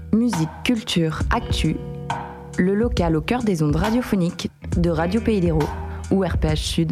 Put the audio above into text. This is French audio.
Musique, culture, actu, le local au cœur des ondes radiophoniques de Radio Pays d'Hérault ou RPH Sud.